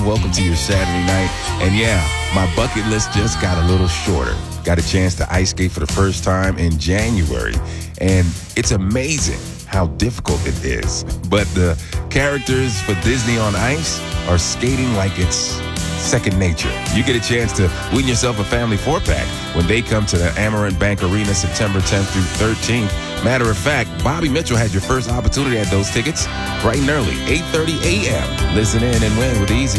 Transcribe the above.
John. Welcome to your Saturday night. And yeah, my bucket list just got a little shorter. Got a chance to ice skate for the first time in January. And it's amazing how difficult it is. But the characters for Disney on Ice are skating like it's second nature. You get a chance to win yourself a family 4-pack when they come to the Amerant Bank Arena September 10th through 13th. Matter of fact, Bobby Mitchell has your first opportunity at those tickets bright and early, 8:30 a.m. Listen in and win with Easy.